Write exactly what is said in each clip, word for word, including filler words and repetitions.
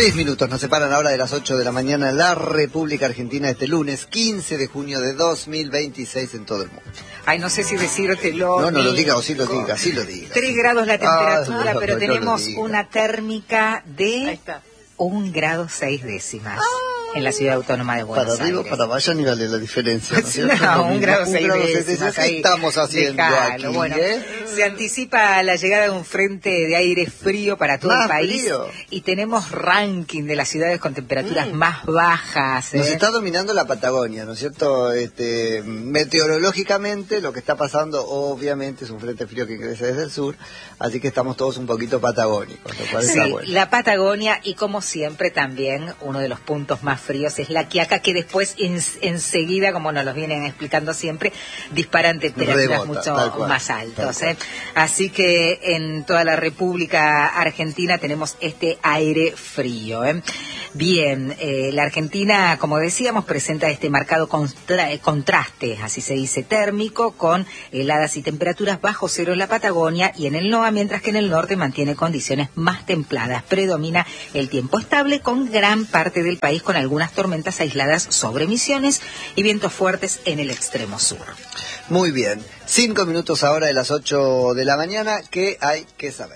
Tres minutos nos separan ahora de las ocho de la mañana en la República Argentina este lunes quince de junio de dos mil veintiséis en todo el mundo. Ay, no sé si decírtelo. No, no lo diga o sí lo diga, sí lo diga. Tres grados la temperatura, ah, pero no, tenemos no una térmica de un grado seis décimas. Ah. En la ciudad autónoma de Buenos Aires. Para arriba, para abajo, ni vale la diferencia. ¿No, no, no un grado seis décimas. ¿Qué estamos haciendo aquí? Bueno, ¿eh? Se anticipa la llegada de un frente de aire frío para todo más el país. Frío. Y tenemos ranking de las ciudades con temperaturas mm. más bajas. ¿eh? Nos está dominando la Patagonia, ¿no es cierto? Este, meteorológicamente, lo que está pasando, obviamente, es un frente frío que crece desde el sur. Así que estamos todos un poquito patagónicos, lo cual sí, está bueno. La Patagonia y como siempre también uno de los puntos más fríos es la Quiaca, que después en, enseguida, como nos lo vienen explicando siempre, disparan temperaturas Rebota, mucho más altos. ¿eh? Así que en toda la República Argentina tenemos este aire frío. ¿eh? Bien, eh, la Argentina, como decíamos, presenta este marcado contra, contraste, así se dice, térmico, con heladas y temperaturas bajo cero en la Patagonia y en el NOA, mientras que en el norte mantiene condiciones más templadas. Predomina el tiempo estable con gran parte del país, con algunas tormentas aisladas sobre Misiones y vientos fuertes en el extremo sur. Muy bien, cinco minutos ahora de las ocho de la mañana, ¿qué hay que saber?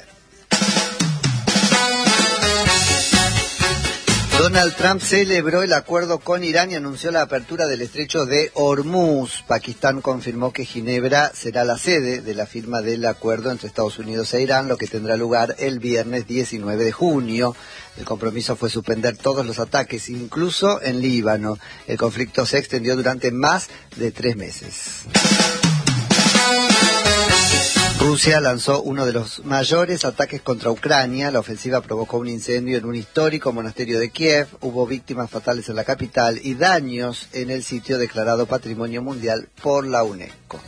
Donald Trump celebró el acuerdo con Irán y anunció la apertura del estrecho de Hormuz. Pakistán confirmó que Ginebra será la sede de la firma del acuerdo entre Estados Unidos e Irán, lo que tendrá lugar el viernes diecinueve de junio. El compromiso fue suspender todos los ataques, incluso en Líbano. El conflicto se extendió durante más de tres meses. Rusia lanzó uno de los mayores ataques contra Ucrania. La ofensiva provocó un incendio en un histórico monasterio de Kiev. Hubo víctimas fatales en la capital y daños en el sitio declarado Patrimonio Mundial por la UNESCO.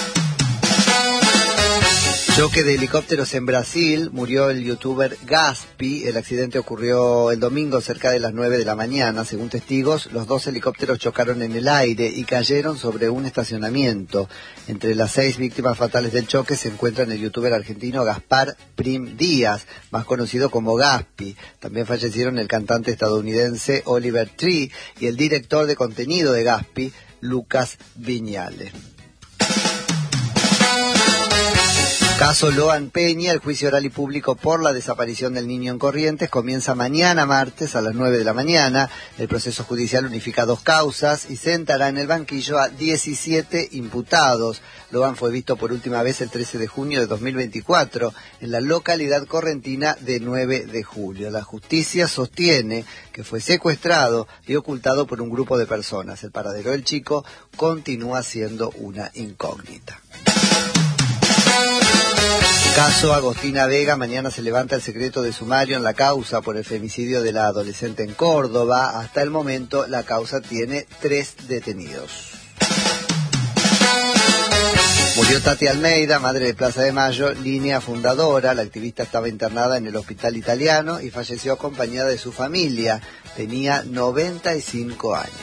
Choque de helicópteros en Brasil, murió el youtuber Gaspi. El accidente ocurrió el domingo cerca de las nueve de la mañana. Según testigos, los dos helicópteros chocaron en el aire y cayeron sobre un estacionamiento. Entre las seis víctimas fatales del choque se encuentran el youtuber argentino Gaspar Prim Díaz, más conocido como Gaspi. También fallecieron el cantante estadounidense Oliver Tree y el director de contenido de Gaspi, Lucas Viñales. Caso Loan Peña, el juicio oral y público por la desaparición del niño en Corrientes comienza mañana martes a las nueve de la mañana. El proceso judicial unifica dos causas y sentará en el banquillo a diecisiete imputados. Loan fue visto por última vez el trece de junio de dos mil veinticuatro en la localidad correntina de nueve de julio. La justicia sostiene que fue secuestrado y ocultado por un grupo de personas. El paradero del chico continúa siendo una incógnita. Caso Agostina Vega, mañana se levanta el secreto de sumario en la causa por el femicidio de la adolescente en Córdoba. Hasta el momento la causa tiene tres detenidos. Murió Tati Almeida, madre de Plaza de Mayo, línea fundadora. La activista estaba internada en el hospital italiano y falleció acompañada de su familia. Tenía noventa y cinco años.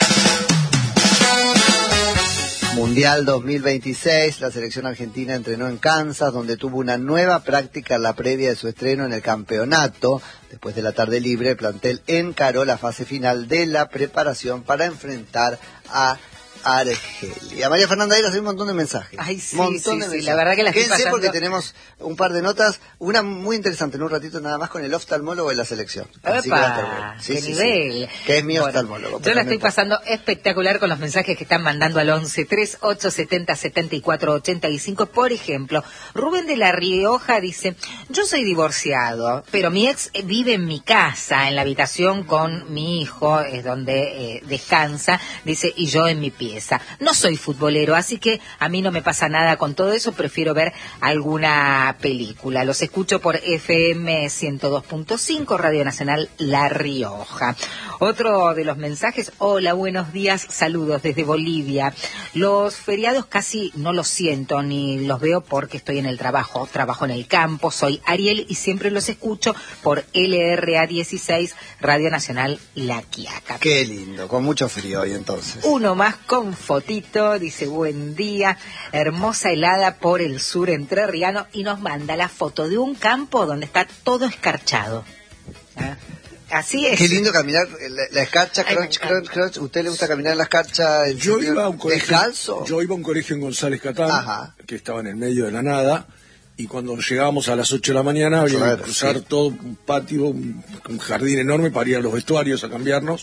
Mundial dos mil veintiséis, la selección argentina entrenó en Kansas, donde tuvo una nueva práctica en la previa de su estreno en el campeonato. Después de la tarde libre, el plantel encaró la fase final de la preparación para enfrentar a Argelia. María Fernanda, ahí hay un montón de mensajes. Ay, sí, montón sí, de sí, mensajes. la verdad que la estoy Quédense pasando... porque tenemos un par de notas, una muy interesante en un ratito nada más con el oftalmólogo de la selección. Así ¡Epa! Que sí, ¡Qué sí, nivel! Sí, que es mi bueno, oftalmólogo. Yo la estoy no pasando espectacular con los mensajes que están mandando al once tres ocho setenta setenta y cuatro ochenta y cinco. Por ejemplo, Rubén de La Rioja dice: yo soy divorciado, pero mi ex vive en mi casa, en la habitación con mi hijo, es donde eh, descansa, dice, y yo en mi pieza. No soy futbolero, así que a mí no me pasa nada con todo eso, prefiero ver alguna película. Los escucho por F M ciento dos punto cinco, Radio Nacional La Rioja. Otro de los mensajes: hola, buenos días, saludos desde Bolivia. Los feriados casi no los siento ni los veo porque estoy en el trabajo, trabajo en el campo, soy Ariel y siempre los escucho por L R A dieciséis, Radio Nacional La Quiaca. Qué lindo, con mucho frío hoy entonces. Uno más con fotito, dice: buen día, hermosa helada por el sur entrerriano, y nos manda la foto de un campo donde está todo escarchado. ¿Ah? Así es. Qué lindo caminar la, la escarcha, Ay, crunch, crunch, crunch. ¿Usted le gusta caminar en la escarcha? En Yo sitio iba a un colegio, descalzo. yo iba a un colegio en González Catán, Ajá. que estaba en el medio de la nada, y cuando llegábamos a las ocho de la mañana había Claro, que cruzar sí. todo un patio, un, un jardín enorme para ir a los vestuarios a cambiarnos,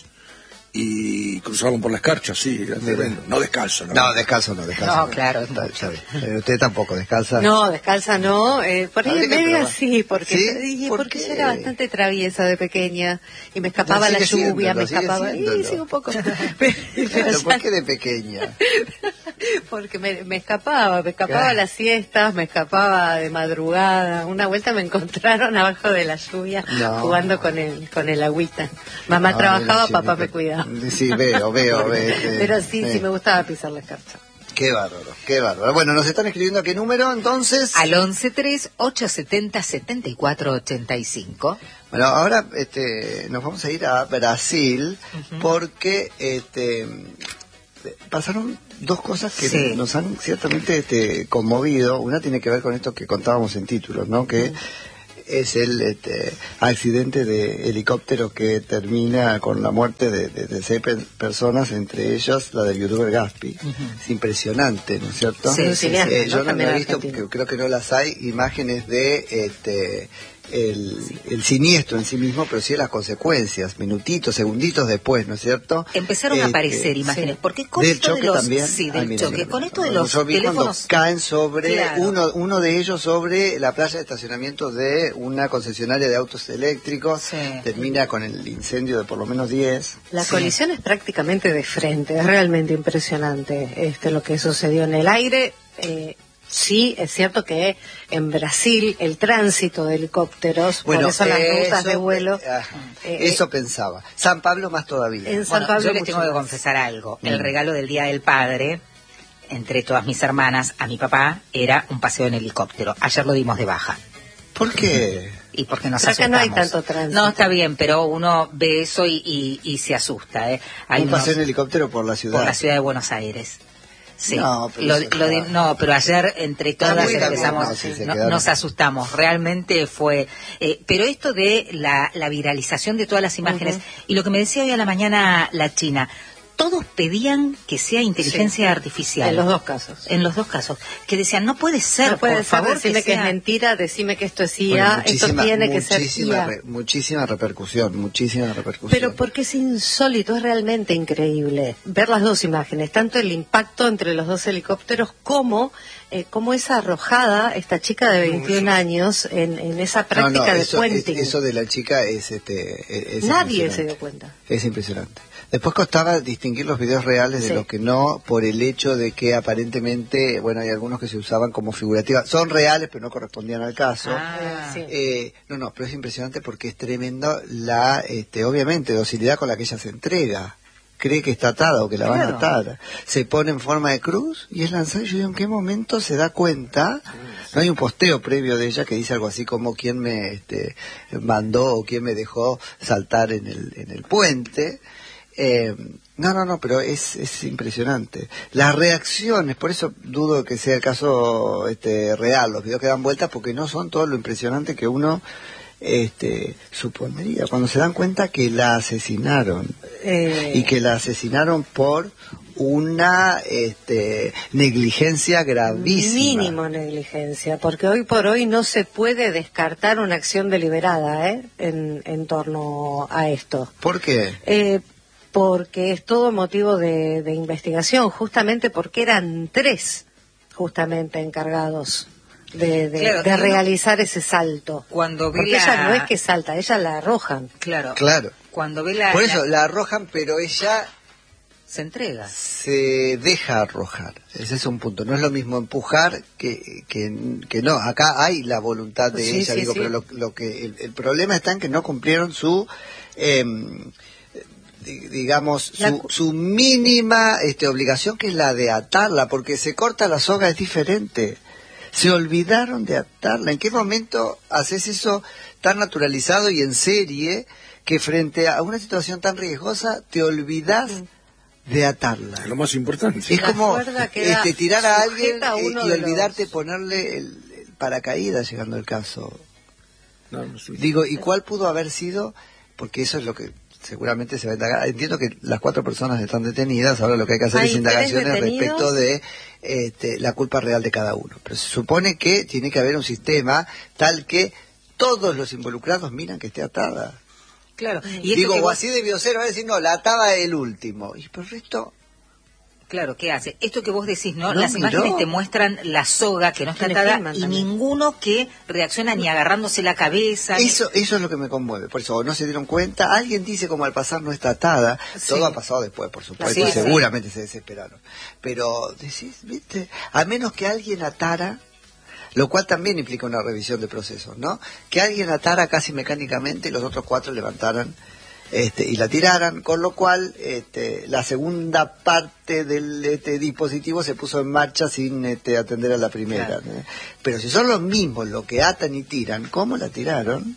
y cruzaban por la escarcha, sí, era tremendo. No descalzo, ¿no? No, descalzo no, descalzo. No, claro. Está, está bien. Eh, usted tampoco descalza. No, descalza no, eh, por ahí Habría en que media probar. sí, porque, ¿Sí? y ¿Por porque qué? yo era bastante traviesa de pequeña y me escapaba Lo la sigue lluvia, siendo, me lo sigue escapaba, siéndolo. y sí, un poco, pero, Pero ya- ¿por qué de pequeña? porque me, me escapaba, me escapaba Claro. a las siestas, me escapaba de madrugada, una vuelta me encontraron abajo de la lluvia No. jugando con el, con el agüita, mamá No, trabajaba, mira, papá sí, me cuidaba. Sí, veo, veo, veo. Pero sí, sí me gustaba pisar la escarcha. Qué bárbaro, qué bárbaro. Bueno, nos están escribiendo a qué número, entonces. Al once tres ocho setenta setenta y cuatro ochenta y cinco. Bueno, ahora este, nos vamos a ir a Brasil porque este, pasaron dos cosas que Sí. nos han ciertamente este, conmovido. Una tiene que ver con esto que contábamos en títulos, ¿no? Que es el este, accidente de helicóptero que termina con la muerte de, de, de seis pe- personas, entre ellas la del youtuber Gaspi. Es impresionante, ¿no es cierto? Sí, Un cineasta, Eh, ¿no? yo no, También no he visto, argentino. que creo que no las hay, imágenes de este el, el siniestro en sí mismo, pero sí las consecuencias, minutitos, segunditos después, ¿no es cierto? Empezaron a Este, aparecer imágenes, sí. porque con del esto choque de los, también. sí, Ay, del mira, choque, mira, con mira. esto de Yo los vi cuando teléfonos, caen sobre Claro. uno uno de ellos sobre la playa de estacionamiento de una concesionaria de autos eléctricos, Sí. termina con el incendio de por lo menos diez. La Sí. colisión es prácticamente de frente, es realmente impresionante este lo que sucedió en el aire. Eh, sí, es cierto que en Brasil el tránsito de helicópteros, por eso las rutas de vuelo, ah, eh, eso pensaba. San Pablo más todavía. En San Bueno, Pablo yo les mucho tengo que más. confesar algo. Mm. El regalo del Día del Padre, entre todas mis hermanas, a mi papá, era un paseo en helicóptero. Ayer lo dimos de baja. ¿Por qué? Y porque nos Pero acá asustamos. no hay tanto tránsito. No, está bien, pero uno ve eso y, y, y se asusta. ¿eh? Hay Un unos- paseo en helicóptero por la ciudad. por la ciudad de Buenos Aires. Sí. No, pero Lo- eso lo di- está- no, pero ayer entre Está todas muy bien, empezamos, no, sí, se no- quedaron. nos asustamos. Realmente fue. eh, pero esto de la, la viralización de todas las imágenes, Ujú. y lo que me decía hoy a la mañana la China, todos pedían que sea inteligencia artificial. en los dos casos. En los dos casos. Que decían, no puede ser, No puede por ser, favor, decime que, sea- es mentira, decime que esto es Bueno, I A, esto muchísima- tiene que ser I muchísima A. re- muchísima repercusión, muchísima repercusión. Pero porque es insólito, es realmente increíble ver las dos imágenes, tanto el impacto entre los dos helicópteros como eh, como esa arrojada, esta chica de veintiún años, en, en esa No, práctica no, de eso, puenting. es- eso de la chica es este es Nadie impresionante. se dio cuenta. Es impresionante. Después costaba distinguir los videos reales de Sí. los que no, por el hecho de que aparentemente, bueno, hay algunos que se usaban como figurativas. Son reales, pero no correspondían al caso. Ah, Sí. Eh, no, no, pero es impresionante porque es tremendo la, este, obviamente, docilidad con la que ella se entrega. Cree que está atada o que la van a Claro. atar. Se pone en forma de cruz y es lanzada. Y yo digo, ¿en qué momento se da cuenta? No hay un posteo previo de ella que dice algo así como quién me este, mandó o quién me dejó saltar en el, en el puente. Eh, no, no, no, pero es, es impresionante. Las reacciones, por eso dudo que sea el caso este, real, los videos que dan vueltas, porque no son todo lo impresionante que uno este, supondría. Cuando se dan cuenta que la asesinaron Eh, y que la asesinaron por una este, negligencia gravísima. Mínimo negligencia, porque hoy por hoy no se puede descartar una acción deliberada ¿eh? en, en torno a esto. ¿Por qué? Eh, porque es todo motivo de, de investigación, justamente porque eran tres justamente encargados de, de- Claro, de y uno- realizar ese salto. Cuando ve Porque la- ella no es que salta, ella la arrojan. Claro. Claro. Cuando ve la... Por eso la- la arrojan, pero ella se entrega. se deja arrojar. Ese es un punto. No es lo mismo empujar que, que, que no. Acá hay la voluntad de Sí, ella, sí, digo, sí. pero lo, lo que el, el problema está en que no cumplieron su em, di- digamos La su, cu- su mínima este, obligación, que es la de atarla, porque se corta la soga es diferente. Se olvidaron de atarla. ¿En qué momento haces eso tan naturalizado y en serie que frente a una situación tan riesgosa te olvidas de atarla? Es lo más importante. Es La como cuerda queda este, tirar a alguien sujeta a eh, uno y de olvidarte los- ponerle el, el paracaídas, llegando el caso. No, no, sí. Digo, ¿y cuál pudo haber sido porque eso es lo que seguramente se va a indagar. Entiendo que las cuatro personas están detenidas, ahora lo que hay que hacer es indagaciones respecto de este, la culpa real de cada uno. Pero se supone que tiene que haber un sistema tal que todos los involucrados miran que esté atada. Claro. Y Digo, o vos... así debió ser, va a decir, no, la ataba el último. Y por el resto... Claro, ¿qué hace? Esto que vos decís, ¿no? No Las miró. imágenes te muestran la soga que no está atada y ninguno que reacciona ni agarrándose la cabeza. Eso eso es lo que me conmueve. Por eso, o no se dieron cuenta. Alguien dice como al pasar no está atada. Sí. Todo ha pasado después, por supuesto. Sí, y sí. seguramente se desesperaron. Pero, decís, viste, a menos que alguien atara... Lo cual también implica una revisión de procesos, ¿no? Que alguien atara casi mecánicamente y los otros cuatro levantaran este, y la tiraran, con lo cual este, la segunda parte del este, dispositivo se puso en marcha sin este, atender a la primera. Claro. ¿no? Pero si son los mismos los que atan y tiran, ¿cómo la tiraron?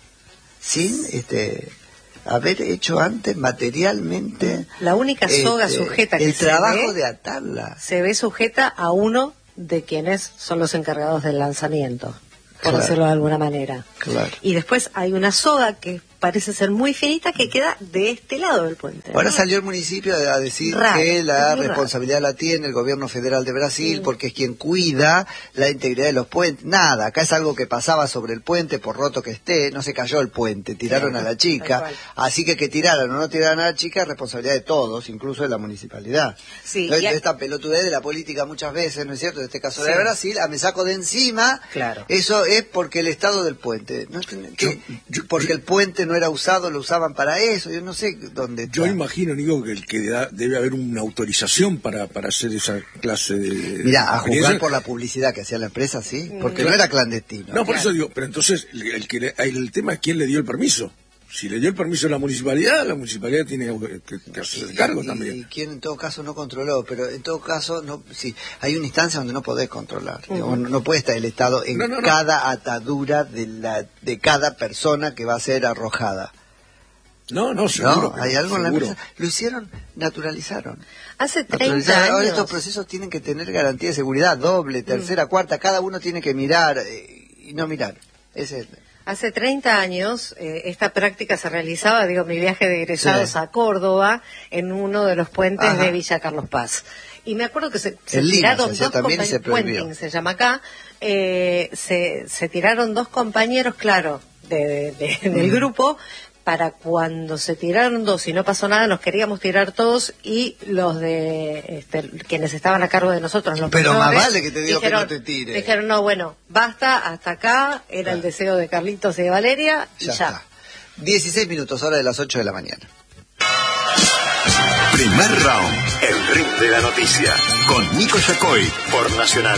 Sin este, haber hecho antes materialmente... La única soga este, sujeta que el se trabajo ve, de atarla. se ve sujeta a uno de quienes son los encargados del lanzamiento, por Claro. decirlo de alguna manera. Claro. Y después hay una soga que parece ser muy finita que queda de este lado del puente, ¿no? Ahora salió el municipio a decir Raro, que la es muy responsabilidad la tiene el gobierno federal de Brasil Sí. porque es quien cuida la integridad de los puentes. Nada, acá es algo que pasaba sobre el puente, por roto que esté, no se cayó el puente, tiraron Sí, a la tal chica. cual. Así que que tiraran o no tiraran a la chica es responsabilidad de todos, incluso de la municipalidad. Sí, Entonces, y a- esta pelotudez de la política muchas veces, ¿no es cierto? En este caso Sí. de Brasil, a me saco de encima, Claro. eso es porque el estado del puente. ¿No? Que- Yo- yo- porque el puente no era usado, lo usaban para eso, yo no sé dónde Yo está. imagino, Nico, que, el que da- debe haber una autorización para, para hacer esa clase de... Mira, a experiencia. juzgar por la publicidad que hacía la empresa, sí, porque Claro. no era clandestino. No, por eso digo, pero entonces el, el que le- el tema es quién le dio el permiso. Si le dio el permiso a la municipalidad, la municipalidad tiene que, que hacerse cargo y, también. y quien en todo caso no controló, pero en todo caso, no, sí, hay una instancia donde no podés controlar. Digamos, no, no puede estar el Estado en No, no, no. cada atadura de, la, de cada persona que va a ser arrojada. No, no, seguro. ¿No? Hay algo en la seguro. empresa. Lo hicieron, naturalizaron. Hace treinta Naturalizaron. Ahora años. estos procesos tienen que tener garantía de seguridad, doble, tercera, cuarta, cada uno tiene que mirar eh, y no mirar. Ese es... Hace treinta años eh, esta práctica se realizaba, digo, mi viaje de egresados Sí. a Córdoba, en uno de los puentes Ajá. de Villa Carlos Paz. Y me acuerdo que se, se En Lima tiraron se hacía dos también y compañ- se prohibió. puenting se llama acá, eh, se, se tiraron dos compañeros, claro, de, de- de- del grupo, para cuando se tiraron dos y no pasó nada, nos queríamos tirar todos y los de este, quienes estaban a cargo de nosotros, los Pero más menores, vale que te digo que no te tires. Dijeron, no, bueno, basta, hasta acá, era Claro. el deseo de Carlitos y de Valeria, y Ya, ya. está. dieciséis minutos, hora de las ocho de la mañana. Primer round, el ring de la noticia, con Nico Yacoy por Nacional.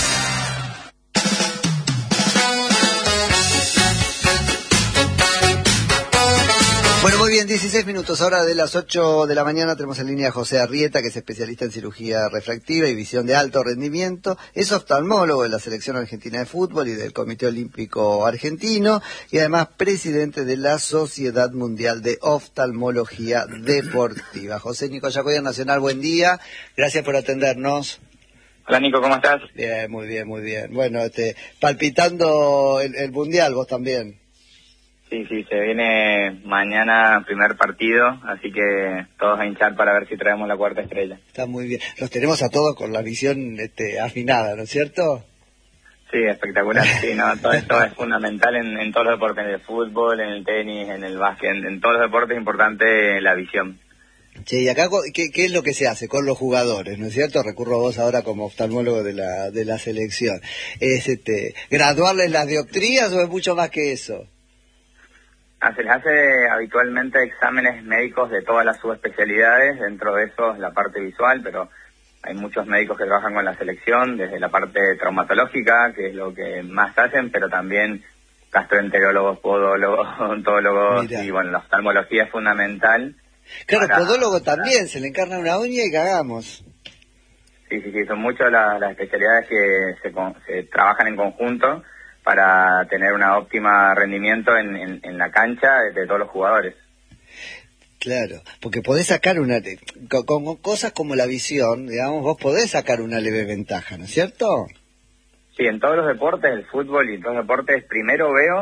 Bueno, muy bien, dieciséis minutos, hora de las ocho de la mañana. Tenemos en línea a José Arrieta, que es especialista en cirugía refractiva y visión de alto rendimiento. Es oftalmólogo de la Selección Argentina de Fútbol y del Comité Olímpico Argentino, y además presidente de la Sociedad Mundial de Oftalmología Deportiva. José Nico Yacoy, Nacional, buen día. Gracias por atendernos. Hola Nico, ¿cómo estás? Bien, muy bien, muy bien. Bueno, este, palpitando el, el Mundial, vos también. Sí, sí, se viene mañana primer partido, así que todos a hinchar para ver si traemos la cuarta estrella. Está muy bien. Los tenemos a todos con la visión este, afinada, ¿no es cierto? Sí, espectacular, sí, no, todo esto es fundamental en, en todos los deportes, en el fútbol, en el tenis, en el básquet, en, en todos los deportes es importante la visión. Che, y acá, ¿qué, ¿qué es lo que se hace con los jugadores, no es cierto? Recurro a vos ahora como oftalmólogo de la, de la selección. ¿Es este, graduarles las dioptrías o es mucho más que eso? Ah, se les hace habitualmente exámenes médicos de todas las subespecialidades, dentro de eso la parte visual, pero hay muchos médicos que trabajan con la selección, desde la parte traumatológica, que es lo que más hacen, pero también gastroenterólogos, podólogos, odontólogos, Mirá. y bueno, la oftalmología es fundamental. Claro, Para- podólogo también, se le encarna una uña y cagamos. Sí, sí, sí, son muchas las, las especialidades que se, con- se trabajan en conjunto para tener una óptima rendimiento en, en, en la cancha de, de todos los jugadores. Claro, porque podés sacar una... Con, con cosas como la visión, digamos, vos podés sacar una leve ventaja, ¿no es cierto? Sí, en todos los deportes, el fútbol y todos los deportes, primero veo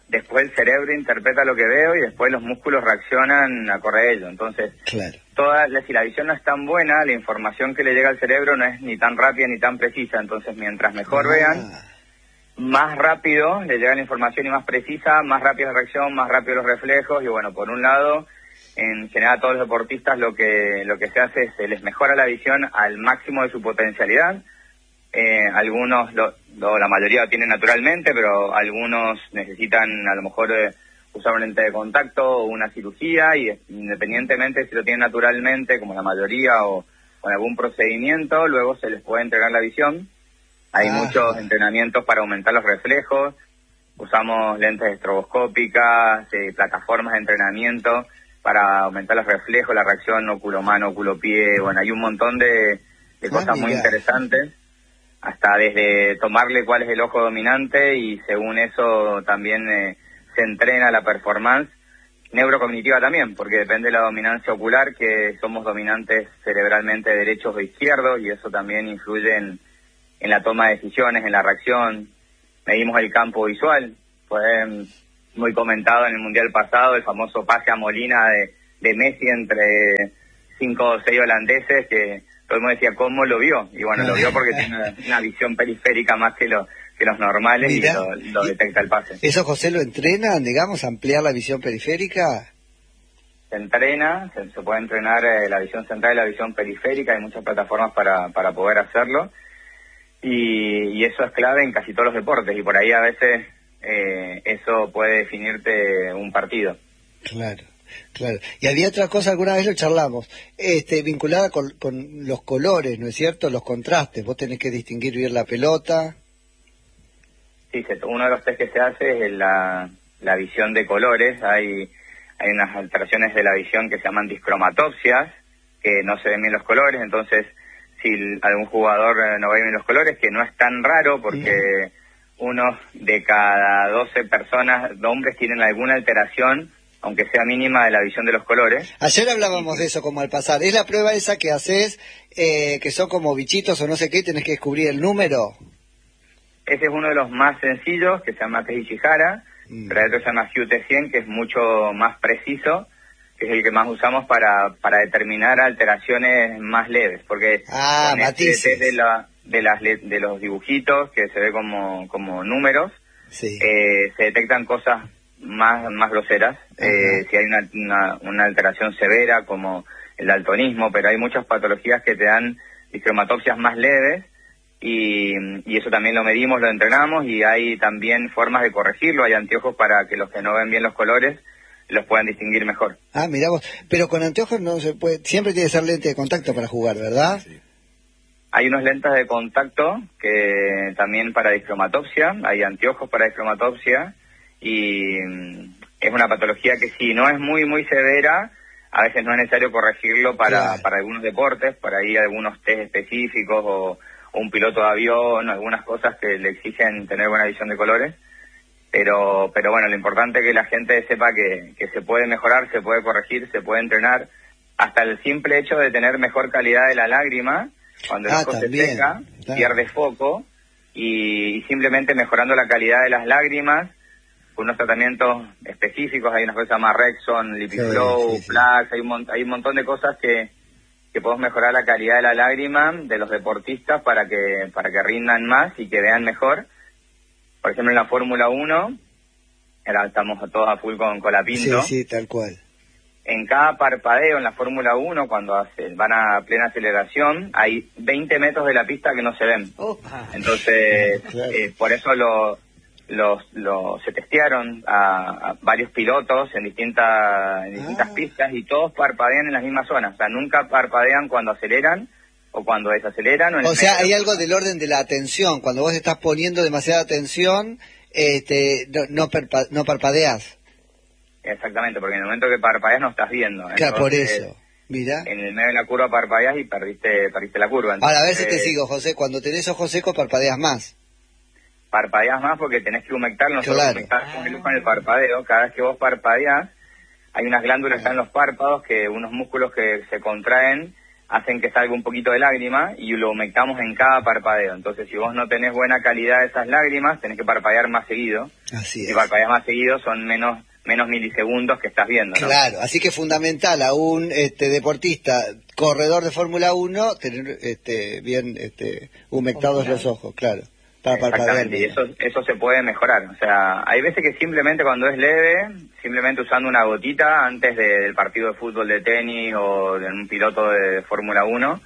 después el cerebro interpreta lo que veo y después los músculos reaccionan acorde a ello. Entonces, claro. toda, si la visión no es tan buena, la información que le llega al cerebro no es ni tan rápida ni tan precisa. Entonces, mientras mejor ah. vean, más rápido le llega la información y más precisa, más rápida la reacción, más rápido los reflejos. Y bueno, por un lado, en general a todos los deportistas lo que lo que se hace es se les mejora la visión al máximo de su potencialidad. Eh, algunos, lo, lo, la mayoría lo tienen naturalmente, pero algunos necesitan a lo mejor eh, usar un lente de contacto o una cirugía, y independientemente si lo tienen naturalmente, como la mayoría, o con algún procedimiento, luego se les puede entregar la visión. Hay ah, muchos ah. entrenamientos para aumentar los reflejos, usamos lentes estroboscópicas, eh, plataformas de entrenamiento para aumentar los reflejos, la reacción óculo-mano, óculo-pie. Bueno, hay un montón de, de ah, cosas mira. muy interesantes, hasta desde tomarle cuál es el ojo dominante y según eso también eh, se entrena la performance neurocognitiva también, porque depende de la dominancia ocular, que somos dominantes cerebralmente derechos o izquierdos, y eso también influye en, en la toma de decisiones, en la reacción. Medimos el campo visual, fue muy comentado en el Mundial pasado el famoso pase a Molina de, de Messi entre cinco o seis holandeses, que todo el mundo decía cómo lo vio, y bueno, lo vio porque tiene una, una visión periférica más que, lo, que los normales. Mirá, y lo, lo detecta el pase. ¿Eso, José, lo entrenan, digamos, ampliar la visión periférica? Se entrena, se, se puede entrenar eh, la visión central y la visión periférica, hay muchas plataformas para, para poder hacerlo, y, y eso es clave en casi todos los deportes, y por ahí a veces eh, eso puede definirte un partido. Claro. Claro, y había otra cosa, alguna vez lo charlamos, este, vinculada con, con los colores, ¿no es cierto? Los contrastes, vos tenés que distinguir bien la pelota. Sí, uno de los test que se hace es la, la visión de colores. Hay, hay unas alteraciones de la visión que se llaman discromatopsias, que no se ven bien los colores, entonces si algún jugador no ve bien los colores, que no es tan raro porque mm. uno de cada doce personas, hombres, tienen alguna alteración, aunque sea mínima, de la visión de los colores. Ayer hablábamos de eso como al pasar. ¿Es la prueba esa que haces, eh, que son como bichitos o no sé qué, tenés que descubrir el número? Ese es uno de los más sencillos, que se llama test Ishihara, mm. pero hay otro que se llama Hue T cien, que es mucho más preciso, que es el que más usamos para, para determinar alteraciones más leves, porque ah, con este test de, la, de, las, de los dibujitos, que se ve como, como números, sí. eh, se detectan cosas más más groseras, eh, si hay una, una, una alteración severa como el daltonismo, pero hay muchas patologías que te dan discromatopsias más leves, y, y eso también lo medimos, lo entrenamos, y hay también formas de corregirlo. Hay anteojos para que los que no ven bien los colores los puedan distinguir mejor. Ah, mirá vos, pero con anteojos no se puede, siempre tiene que ser lente de contacto para jugar, ¿verdad? Sí. Hay unos lentes de contacto que también para discromatopsia, hay anteojos para discromatopsia, y es una patología que si no es muy muy severa, a veces no es necesario corregirlo para, claro. para algunos deportes, para ir a algunos test específicos, o, o un piloto de avión, algunas cosas que le exigen tener buena visión de colores, pero pero bueno, lo importante es que la gente sepa que, que se puede mejorar, se puede corregir, se puede entrenar, hasta el simple hecho de tener mejor calidad de la lágrima, cuando el ah, ojo se seca, claro. pierde foco, y, y simplemente mejorando la calidad de las lágrimas, unos tratamientos específicos, hay unas cosas más Rexon, Lipiflow, sí, sí, sí. Plax, hay un, hay un montón de cosas que, que podemos mejorar la calidad de la lágrima de los deportistas para que para que rindan más y que vean mejor. Por ejemplo, en la Fórmula uno, ahora estamos todos a full con Colapinto. Sí, sí, tal cual. En cada parpadeo en la Fórmula uno, cuando hace, van a plena aceleración, hay veinte metros de la pista que no se ven. Opa. Entonces, claro. eh, por eso lo... Los, los se testearon a, a varios pilotos en distintas en distintas ah. pistas, y todos parpadean en las mismas zonas, o sea, nunca parpadean cuando aceleran o cuando desaceleran. O, en o el sea, medio. Hay algo del orden de la atención, cuando vos estás poniendo demasiada atención, este, no, no, perpa, no parpadeas. Exactamente, porque en el momento que parpadeas no estás viendo. Claro, por eso. Mira. En el medio de la curva parpadeas y perdiste perdiste la curva. Entonces, ahora, a ver si te sigo, José, cuando tenés ojos secos parpadeas más. Parpadeas más porque tenés que humectar, no solo claro. humectar con el, con el parpadeo. Cada vez que vos parpadeás, hay unas glándulas que están en los párpados, que unos músculos que se contraen hacen que salga un poquito de lágrima y lo humectamos en cada parpadeo. Entonces, si vos no tenés buena calidad de esas lágrimas, tenés que parpadear más seguido. Así es. Si parpadeas más seguido, son menos menos milisegundos que estás viendo, ¿no? Claro, así que es fundamental a un este, deportista, corredor de Fórmula uno, tener este, bien este, humectados los ojos, claro. Para Exactamente, y eso, eso se puede mejorar. O sea, hay veces que simplemente cuando es leve, simplemente usando una gotita antes de, del partido de fútbol, de tenis o de un piloto de Fórmula uno,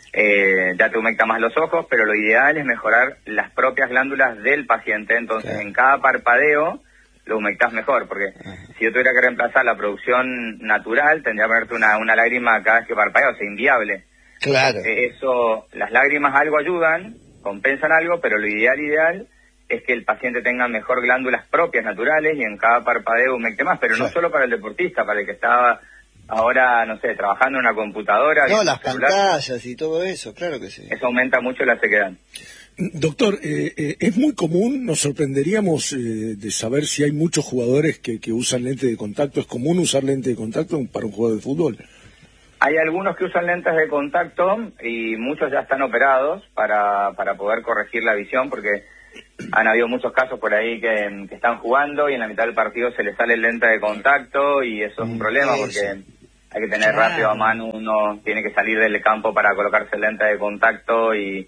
eh, ya te humecta más los ojos, pero lo ideal es mejorar las propias glándulas del paciente. Entonces, claro, en cada parpadeo lo humectás mejor, porque ajá, si yo tuviera que reemplazar la producción natural, tendría que ponerte una, una lágrima cada vez que parpadeo, o sea, inviable. Claro. Eh, eso, las lágrimas algo ayudan, compensan algo, pero lo ideal, ideal es que el paciente tenga mejor glándulas propias naturales y en cada parpadeo humecte más, pero claro, no solo para el deportista, para el que está ahora, no sé, trabajando en una computadora. No, las celular, pantallas y todo eso, claro que sí. Eso aumenta mucho la sequedad. Doctor, eh, eh, es muy común, nos sorprenderíamos eh, de saber si hay muchos jugadores que, que usan lente de contacto. ¿Es común usar lente de contacto para un jugador de fútbol? Hay algunos que usan lentes de contacto y muchos ya están operados para, para poder corregir la visión, porque han habido muchos casos por ahí que, que están jugando y en la mitad del partido se les sale el lente de contacto y eso es un problema porque hay que tener claro, rápido a mano, uno tiene que salir del campo para colocarse el lente de contacto y,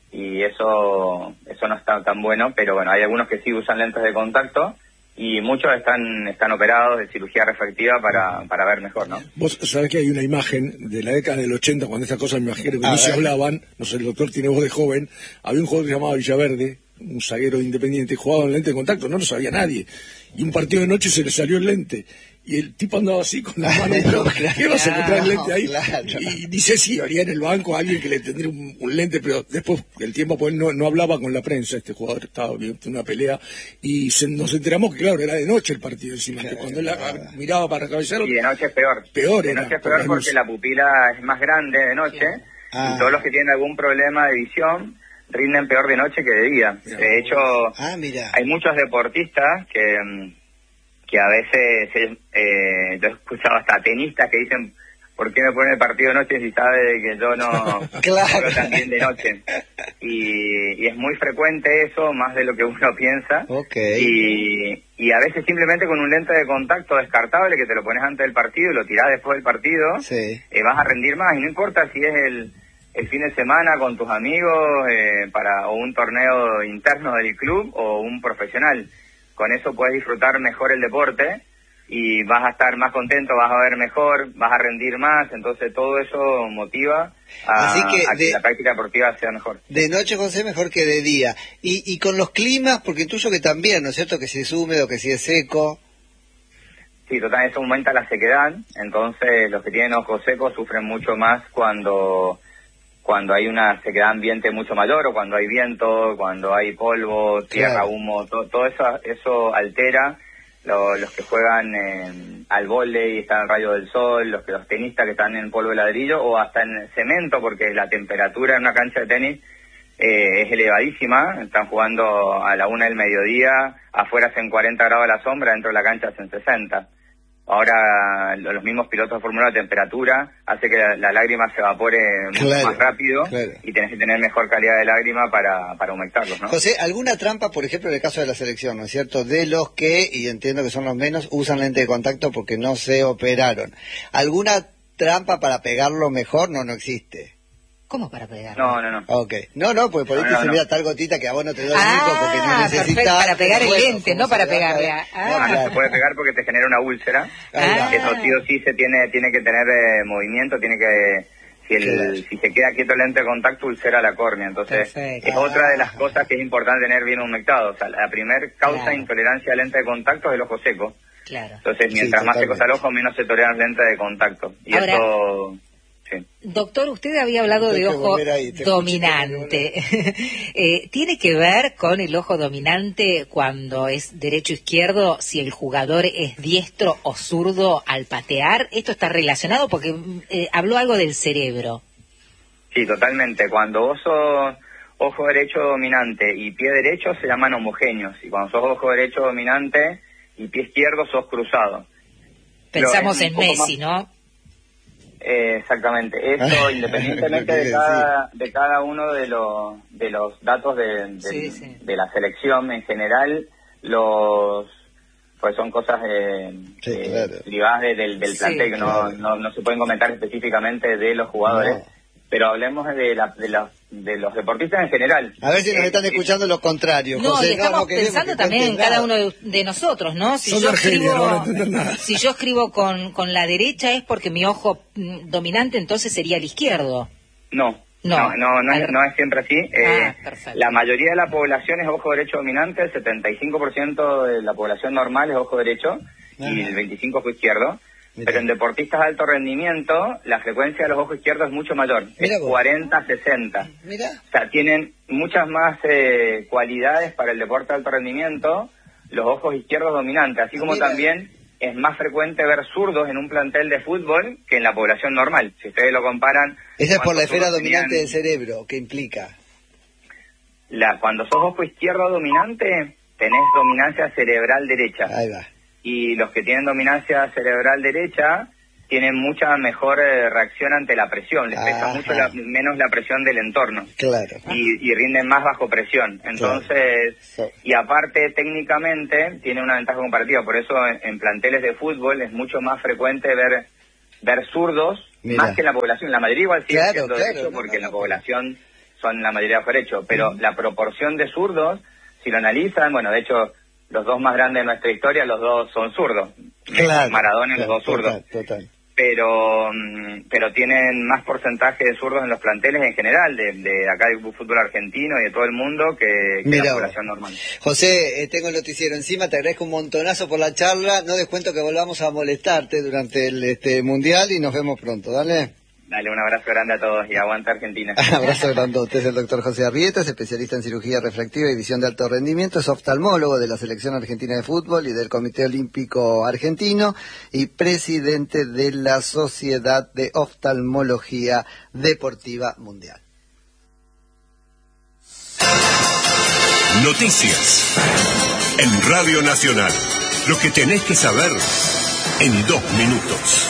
y eso, eso no está tan bueno, pero bueno, hay algunos que sí usan lentes de contacto y muchos están están operados de cirugía refractiva para, para ver mejor, ¿no? Vos sabés que hay una imagen de la década del ochenta, cuando estas cosas, me imagino que no se hablaban, no sé, el doctor tiene voz de joven, había un jugador que se llamaba Villaverde, un zaguero independiente, jugaba en lente de contacto, no lo sabía nadie, y un partido de noche se le salió el lente, y el tipo andaba así con la mano, no, claro, ¿qué vas a encontrar el lente ahí? Claro. Y dice si habría en el banco alguien que le tendría un, un lente, pero después el tiempo pues no, no hablaba con la prensa, este jugador estaba en una pelea, y se, nos enteramos que claro, era de noche el partido encima, claro, que cuando él la, miraba para cabecear... Y de noche es peor. Peor de era. De noche es peor porque luz, la pupila es más grande de noche, ah, y todos los que tienen algún problema de visión rinden peor de noche que de día. Mira. De hecho, ah, mira, hay muchos deportistas que... que a veces, eh, yo he escuchado hasta tenistas que dicen, ¿por qué me ponen el partido de noche si sabe que yo no claro, juego también de noche? Y, y es muy frecuente eso, más de lo que uno piensa. Okay. Y, y a veces simplemente con un lente de contacto descartable que te lo pones antes del partido y lo tirás después del partido, sí, eh, vas a rendir más. Y no importa si es el, el fin de semana con tus amigos, eh, para o un torneo interno del club o un profesional. Con eso puedes disfrutar mejor el deporte y vas a estar más contento, vas a ver mejor, vas a rendir más, entonces todo eso motiva a, Así que, a que de, la práctica deportiva sea mejor. De noche, José, mejor que de día. Y, y con los climas, porque intuyo que también, ¿no es cierto?, que si es húmedo, que si es seco. Sí, total, eso aumenta la sequedad, entonces los que tienen ojos secos sufren mucho más cuando... cuando hay una sequedad ambiente mucho mayor o cuando hay viento, cuando hay polvo, tierra, claro, humo, to, todo eso eso altera lo, los que juegan eh, al vóley y están al rayo del sol, los que los tenistas que están en polvo de ladrillo o hasta en cemento, porque la temperatura en una cancha de tenis eh, es elevadísima, están jugando a la una del mediodía, afuera hacen cuarenta grados a la sombra, dentro de la cancha hacen sesenta. Ahora los mismos pilotos de Fórmula uno, la temperatura hace que la, la lágrima se evapore mucho claro, más rápido, claro, y tenés que tener mejor calidad de lágrima para, para humectarlos, ¿no? José, ¿alguna trampa, por ejemplo, en el caso de la selección, ¿no es cierto?, de los que, y entiendo que son los menos, usan lente de contacto porque no se operaron? ¿Alguna trampa para pegarlo mejor? No, no existe. ¿Cómo para pegar? No, no, no. Ok. No, no, pues por ahí no, te no, se mira no. tal gotita que a vos no te doy ah, Nico porque no necesitas. Para pegar el bueno, lente, no para pegarle. A... Ah. No, no se puede pegar porque te genera una úlcera. Ah. Eso sí o sí se tiene tiene que tener eh, movimiento, tiene que... Si, el, claro, si se queda quieto el lente de contacto, ulcera la córnea. Entonces, perfecto, es otra de las cosas que es importante tener bien humectado. O sea, la primer causa claro, de intolerancia al lente de contacto es el ojo seco. Claro. Entonces, mientras sí, más seco está el ojo, menos se toleran lentes de contacto. Y ahora, eso... Doctor, usted había hablado de ojo ahí, dominante. eh, ¿Tiene que ver con el ojo dominante cuando es derecho-izquierdo, si el jugador es diestro o zurdo al patear? ¿Esto está relacionado? Porque eh, habló algo del cerebro. Sí, totalmente. Cuando vos sos ojo derecho dominante y pie derecho se llaman homogéneos. Y cuando sos ojo derecho dominante y pie izquierdo sos cruzado. Pensamos en Messi, más... ¿no? Eh, exactamente. Eso, independientemente de cada de cada uno de los de los datos de, de, sí, sí. de la selección en general, los pues son cosas eh, sí, eh, claro. privadas de, del, del plantel, sí, que no, claro. no, no se pueden comentar específicamente de los jugadores, no. pero hablemos de, la, de, la, de los deportistas en general. A ver si nos eh, están escuchando lo contrario. No, José, y estamos no, pensando también en cada uno de, de nosotros, ¿no? Si yo, escribo, no si yo escribo con, con la derecha es porque mi ojo dominante entonces sería el izquierdo. No. No, no, no, no, es, no es siempre así. Ah, eh, la mayoría de la población es ojo derecho dominante, el setenta y cinco por ciento de la población normal es ojo derecho y el veinticinco por ciento ojo izquierdo. Mira. Pero en deportistas de alto rendimiento, la frecuencia de los ojos izquierdos es mucho mayor, Mira es vos. cuarenta a sesenta. Mira. O sea, tienen muchas más eh, cualidades para el deporte de alto rendimiento los ojos izquierdos dominantes, así como Mira. también es más frecuente ver zurdos en un plantel de fútbol que en la población normal. Si ustedes lo comparan... Esa es por la esfera dominante tenían, del cerebro, ¿qué implica? La, cuando sos ojo izquierdo dominante, tenés dominancia cerebral derecha. Ahí va. Y los que tienen dominancia cerebral derecha tienen mucha mejor eh, reacción ante la presión, les pesa Ajá. mucho la, menos la presión del entorno. Claro. Y, y rinden más bajo presión. Entonces, claro. y aparte técnicamente tiene una ventaja comparativa, por eso en, en planteles de fútbol es mucho más frecuente ver ver zurdos, Mira. más que en la población. La mayoría igual sigue claro, siendo claro, derecho, no, porque no, en la no, población son la mayoría de derecho, pero uh-huh. la proporción de zurdos, si lo analizan, bueno, de hecho, los dos más grandes de nuestra historia, los dos son zurdos. Claro, Maradona y claro, los dos zurdos. Total, total. Pero pero tienen más porcentaje de zurdos en los planteles en general, de, de acá del fútbol argentino y de todo el mundo, que, que Mirá, la población normal. José, eh, tengo el noticiero encima, te agradezco un montonazo por la charla, no descuento que volvamos a molestarte durante el este mundial y nos vemos pronto, ¿dale? Dale, un abrazo grande a todos y aguanta Argentina. Abrazo grandote. Es el doctor José Arrieta, es especialista en cirugía refractiva y visión de alto rendimiento, es oftalmólogo de la Selección Argentina de Fútbol y del Comité Olímpico Argentino y presidente de la Sociedad de Oftalmología Deportiva Mundial. Noticias en Radio Nacional. Lo que tenés que saber en dos minutos.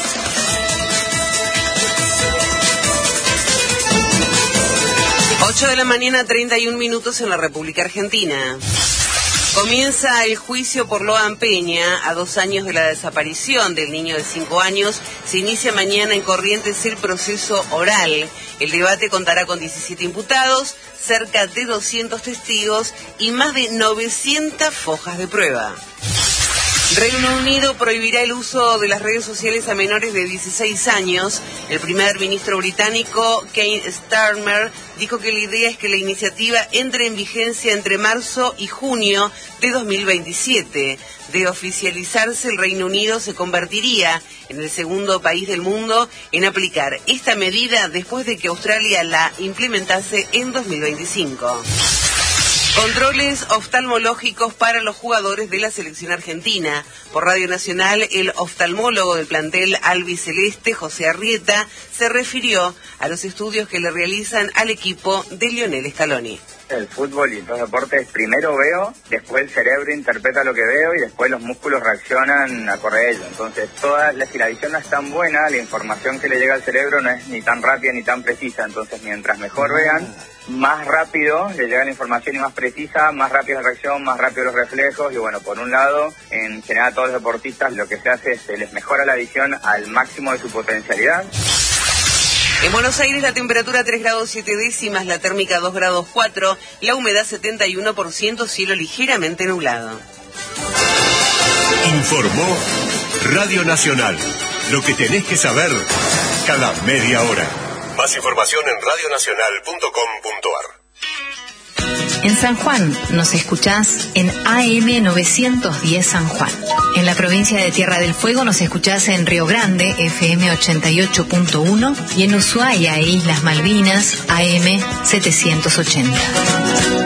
ocho de la mañana, treinta y un minutos en la República Argentina. Comienza el juicio por Loan Peña. A dos años de la desaparición del niño de cinco años, se inicia mañana en Corrientes el proceso oral. El debate contará con diecisiete imputados, cerca de doscientos testigos y más de novecientas fojas de prueba. Reino Unido prohibirá el uso de las redes sociales a menores de dieciséis años. El primer ministro británico, Keir Starmer, dijo que la idea es que la iniciativa entre en vigencia entre marzo y junio de dos mil veintisiete. De oficializarse, el Reino Unido se convertiría en el segundo país del mundo en aplicar esta medida después de que Australia la implementase en dos mil veinticinco. Controles oftalmológicos para los jugadores de la selección argentina. Por Radio Nacional, el oftalmólogo del plantel albiceleste, José Arrieta, se refirió a los estudios que le realizan al equipo de Lionel Scaloni. El fútbol y los deportes, primero veo, después el cerebro interpreta lo que veo y después los músculos reaccionan acorde a ello. Entonces, toda la, si la visión no es tan buena, la información que le llega al cerebro no es ni tan rápida ni tan precisa. Entonces, mientras mejor vean, más rápido le llega la información y más precisa, más rápida la reacción, más rápido los reflejos. Y bueno, por un lado, en general a todos los deportistas lo que se hace es se les mejora la visión al máximo de su potencialidad. En Buenos Aires la temperatura tres grados siete décimas, la térmica dos grados cuatro, la humedad setenta y uno por ciento, cielo ligeramente nublado. Informó Radio Nacional. Lo que tenés que saber cada media hora. Más información en radio nacional punto com punto a r. En San Juan nos escuchás en A M novecientos diez San Juan. En la provincia de Tierra del Fuego nos escuchás en Río Grande, F M ochenta y ocho punto uno, y en Ushuaia e Islas Malvinas, A M setecientos ochenta.